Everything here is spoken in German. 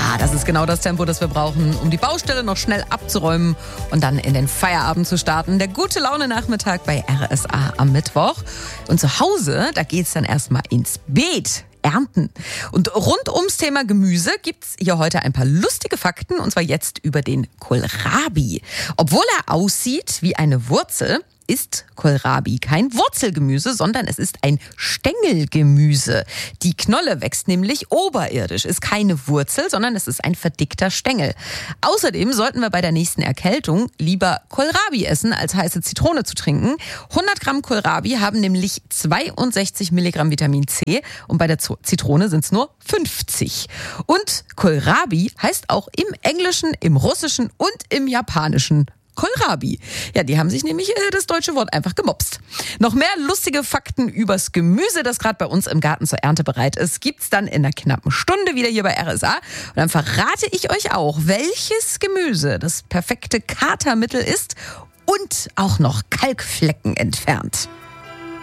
Ja, das ist genau das Tempo, das wir brauchen, um die Baustelle noch schnell abzuräumen und dann in den Feierabend zu starten. Der gute Laune-Nachmittag bei RSA am Mittwoch. Und zu Hause, da geht's dann erstmal ins Beet. Ernten. Und rund ums Thema Gemüse gibt's hier heute ein paar lustige Fakten, und zwar jetzt über den Kohlrabi. Obwohl er aussieht wie eine Wurzel, ist Kohlrabi kein Wurzelgemüse, sondern es ist ein Stängelgemüse. Die Knolle wächst nämlich oberirdisch, ist keine Wurzel, sondern es ist ein verdickter Stängel. Außerdem sollten wir bei der nächsten Erkältung lieber Kohlrabi essen, als heiße Zitrone zu trinken. 100 Gramm Kohlrabi haben nämlich 62 Milligramm Vitamin C und bei der Zitrone sind es nur 50. Und Kohlrabi heißt auch im Englischen, im Russischen und im Japanischen Kohlrabi. Ja, die haben sich nämlich das deutsche Wort einfach gemopst. Noch mehr lustige Fakten übers Gemüse, das gerade bei uns im Garten zur Ernte bereit ist, gibt's dann in einer knappen Stunde wieder hier bei RSA. Und dann verrate ich euch auch, welches Gemüse das perfekte Katermittel ist und auch noch Kalkflecken entfernt.